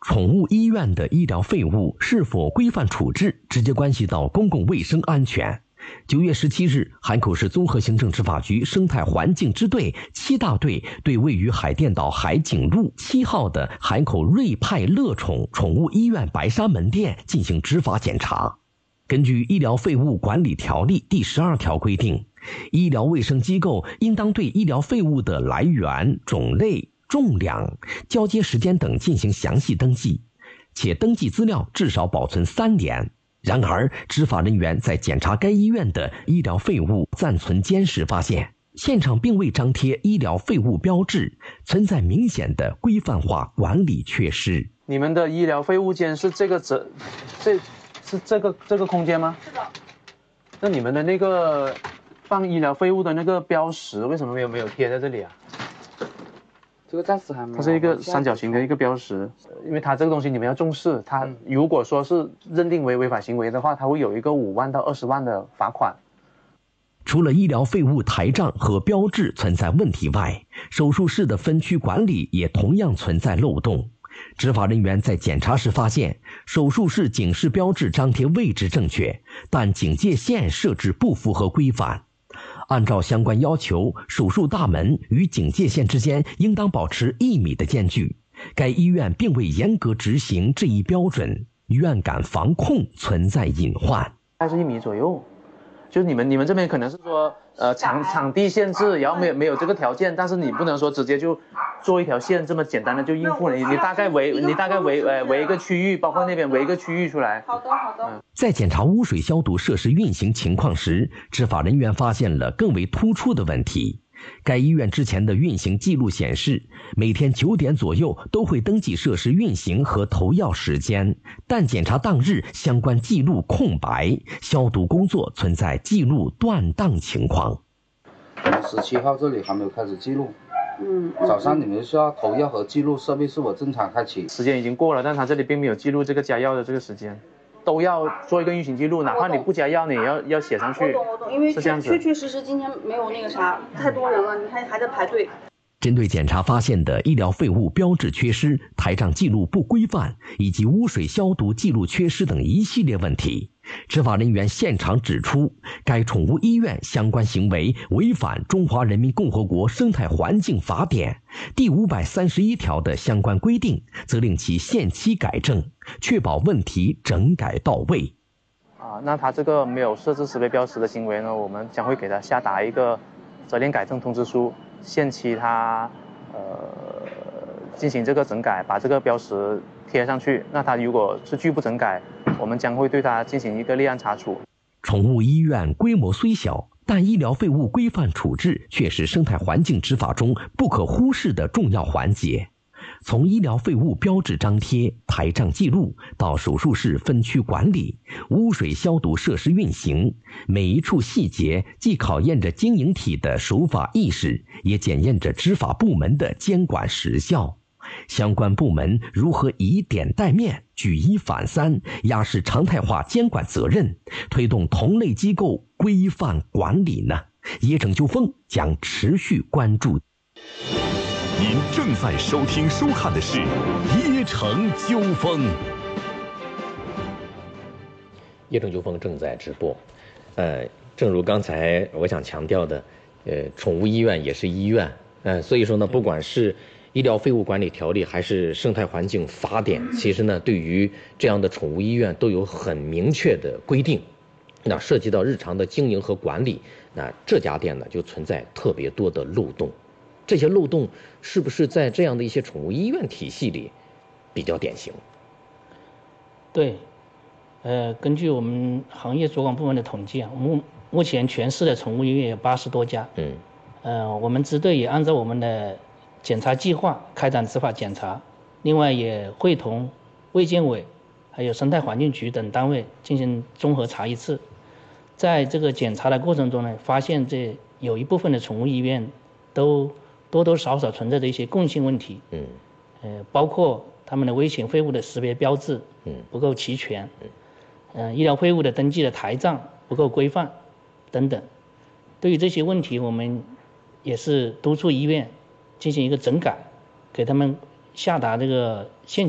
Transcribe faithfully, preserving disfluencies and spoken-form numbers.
宠物医院的医疗废物是否规范处置，直接关系到公共卫生安全。九月十七日，海口市综合行政执法局生态环境支队七大队对位于海淀岛海景路七号的海口瑞派乐宠宠物医院白沙门店进行执法检查。根据《医疗废物管理条例》第十二条规定，医疗卫生机构应当对医疗废物的来源、种类、重量、交接时间等进行详细登记，且登记资料至少保存三年。然而，执法人员在检查该医院的医疗废物暂存间时发现，现场并未张贴医疗废物标志，存在明显的规范化管理缺失。 你们的医疗废物间是这个这这是这个这个空间吗？是的。那你们的那个放医疗废物的那个标识为什么没有没有贴在这里啊？ 这个暂时还没有。 它是一个三角形的一个标识，因为它这个东西你们要重视，它如果说是认定为违法行为的话，它会有一个五万到二十万的罚款。 除了医疗废物台账和标志存在问题外，手术室的分区管理也同样存在漏洞。执法人员在检查时发现，手术室警示标志张贴位置正确，但警戒线设置不符合规范。按照相关要求，手术大门与警戒线之间应当保持一米的间距。该医院并未严格执行这一标准，院感防控存在隐患。 还是一米左右，就是你们你们这边可能是说，呃，场场地限制，然后没有没有这个条件，但是你不能说直接就做一条线这么简单的就应付了，你你大概围你大概围呃围一个区域，包括那边围一个区域出来。 好的好的。嗯、 在检查污水消毒设施运行情况时，执法人员发现了更为突出的问题。该医院之前的运行记录显示，每天九点左右都会登记设施运行和投药时间，但检查当日相关记录空白，消毒工作存在记录断档情况。 十七号这里还没有开始记录。 嗯， 早上你们需要投药和记录设备是否正常开启？ 时间已经过了，但他这里并没有记录这个加药的这个时间，都要做一个运行记录，哪怕你不加药，你也要要写上去。 我懂我懂，因为是这样子。 确确实实今天没有那个啥，太多人了，你看还在排队。 针对检查发现的医疗废物标志缺失、台账记录不规范以及污水消毒记录缺失等一系列问题，执法人员现场指出，该宠物医院相关行为违反《中华人民共和国生态环境法典》第五百三十一条的相关规定，责令其限期改正，确保问题整改到位。 啊，那他这个没有设置识别标识的行为呢，我们将会给他下达一个责令改正通知书，限期他呃进行这个整改，把这个标识贴上去。那他如果是拒不整改，我们将会对他进行一个立案查处。 宠物医院规模虽小，但医疗废物规范处置却是生态环境执法中不可忽视的重要环节。从医疗废物标志张贴、台账记录到手术室分区管理、污水消毒设施运行，每一处细节既考验着经营体的守法意识，也检验着执法部门的监管实效。相关部门如何以点带面、举一反三，压实常态化监管责任，推动同类机构规范管理呢？业城纠纷将持续关注。 您正在收听收看的是业城纠纷。 业城纠纷正在直播。呃，正如刚才我想强调的，呃，宠物医院也是医院，呃，所以说呢，不管是医疗废物管理条例还是生态环境法典，其实呢，对于这样的宠物医院都有很明确的规定。那涉及到日常的经营和管理，那这家店呢就存在特别多的漏洞。这些漏洞是不是在这样的一些宠物医院体系里比较典型？ 对，呃，根据我们行业主管部门的统计啊，目目前全市的宠物医院有八十多家。嗯，呃，我们支队也按照我们的检查计划开展执法检查，另外也会同卫健委、还有生态环境局等单位进行综合查一次。在这个检查的过程中呢，发现这有一部分的宠物医院都多多少少存在着一些共性问题，嗯，呃，包括他们的危险废物的识别标志，嗯，不够齐全，嗯，呃，医疗废物的登记的台账不够规范，等等。对于这些问题，我们也是督促医院进行一个整改，给他们下达这个限